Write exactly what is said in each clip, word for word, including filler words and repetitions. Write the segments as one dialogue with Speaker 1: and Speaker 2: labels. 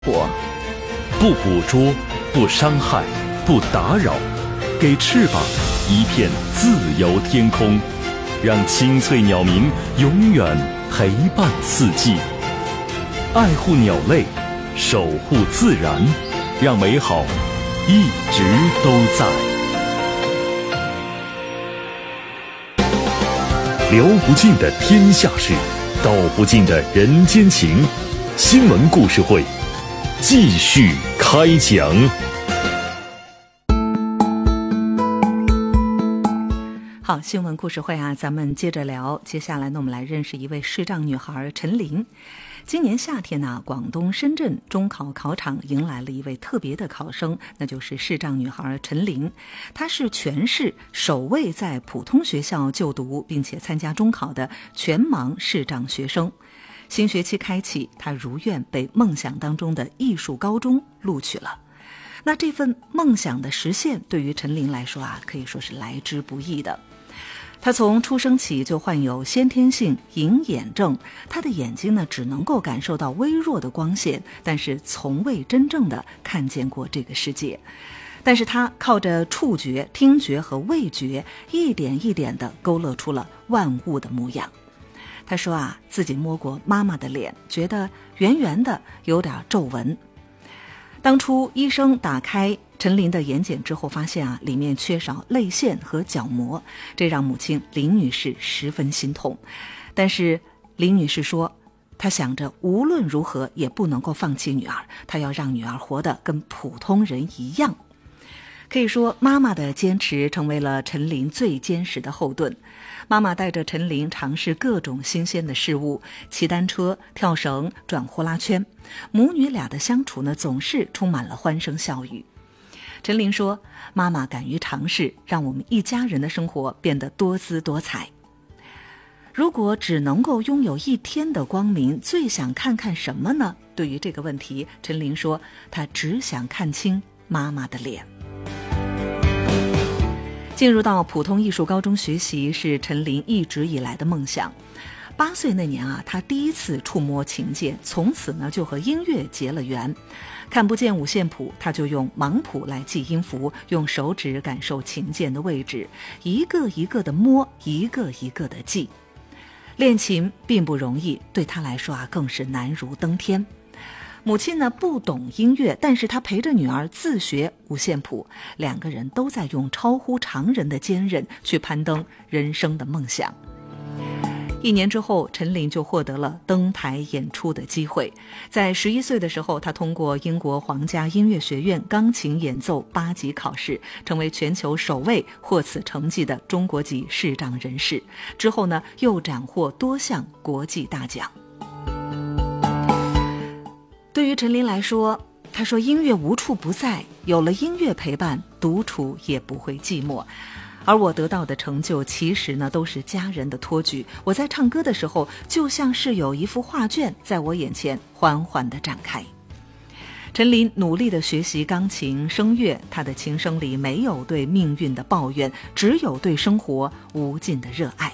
Speaker 1: 活，
Speaker 2: 不捕捉，不伤害，不打扰，给翅膀一片自由天空，让清脆鸟鸣永远陪伴四季。爱护鸟类，守护自然，让美好一直都在。聊不尽的天下事，道不尽的人间情。新闻故事会继续开讲。
Speaker 1: 好，新闻故事会啊，咱们接着聊。接下来呢，我们来认识一位视障女孩陈琳。今年夏天呢，广东深圳中考考场迎来了一位特别的考生，那就是视障女孩陈琳。她是全市首位在普通学校就读并且参加中考的全盲视障学生。新学期开启，她如愿被梦想当中的艺术高中录取了。那这份梦想的实现，对于陈琳来说啊，可以说是来之不易的。他从出生起就患有先天性隐眼症，他的眼睛呢只能够感受到微弱的光线，但是从未真正的看见过这个世界。但是他靠着触觉、听觉和味觉，一点一点地勾勒出了万物的模样。他说啊，自己摸过妈妈的脸，觉得圆圆的，有点皱纹。当初医生打开陈琳的眼睑之后，发现啊，里面缺少泪腺和角膜，这让母亲林女士十分心痛。但是林女士说，她想着无论如何也不能够放弃女儿，她要让女儿活得跟普通人一样。可以说，妈妈的坚持成为了陈琳最坚实的后盾。妈妈带着陈琳尝试各种新鲜的事物，骑单车、跳绳、转呼啦圈，母女俩的相处呢，总是充满了欢声笑语。陈琳说，妈妈敢于尝试，让我们一家人的生活变得多姿多彩。如果只能够拥有一天的光明，最想看看什么呢？对于这个问题，陈琳说，她只想看清妈妈的脸。进入到普通艺术高中学习是陈琳一直以来的梦想。八岁那年啊，她第一次触摸琴键，从此呢就和音乐结了缘。看不见五线谱，她就用盲谱来记音符，用手指感受琴键的位置，一个一个的摸，一个一个的记。练琴并不容易，对她来说啊，更是难如登天。母亲呢不懂音乐，但是她陪着女儿自学五线谱，两个人都在用超乎常人的坚韧去攀登人生的梦想。一年之后，陈琳就获得了登台演出的机会。在十一岁的时候，她通过英国皇家音乐学院钢琴演奏八级考试，成为全球首位获此成绩的中国籍视障人士。之后呢，又斩获多项国际大奖。对于陈琳来说，她说音乐无处不在，有了音乐陪伴，独处也不会寂寞。而我得到的成就其实呢都是家人的托举，我在唱歌的时候就像是有一幅画卷在我眼前缓缓地展开。陈琳努力地学习钢琴声乐，她的琴声里没有对命运的抱怨，只有对生活无尽的热爱。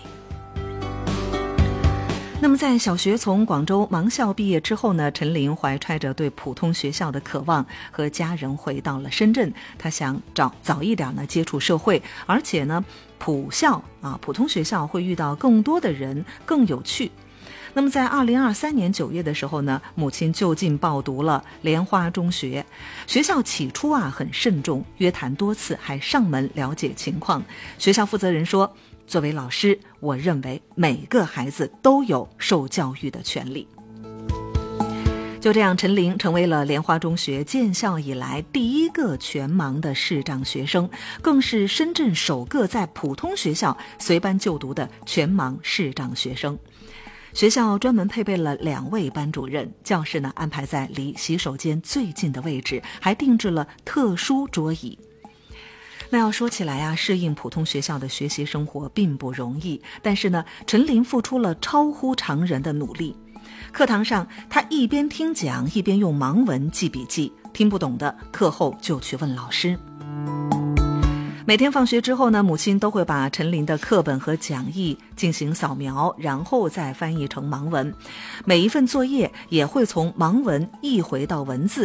Speaker 1: 那么在小学从广州盲校毕业之后呢，陈琳怀揣着对普通学校的渴望，和家人回到了深圳。她想找早一点呢接触社会，而且呢普校啊普通学校会遇到更多的人，更有趣。那么在二零二三年九月的时候呢，母亲就近报读了莲花中学。学校起初啊很慎重，约谈多次，还上门了解情况。学校负责人说，作为老师，我认为每个孩子都有受教育的权利。就这样，陈琳成为了莲花中学建校以来第一个全盲的视障学生，更是深圳首个在普通学校随班就读的全盲视障学生。学校专门配备了两位班主任，教室呢安排在离洗手间最近的位置，还定制了特殊桌椅。那要说起来啊，适应普通学校的学习生活并不容易，但是呢，陈琳付出了超乎常人的努力。课堂上，她一边听讲，一边用盲文记笔记，听不懂的课后就去问老师。 每天放学之后呢，母亲都会把陈琳的课本和讲义进行扫描，然后再翻译成盲文。每一份作业也会从盲文译回到文字，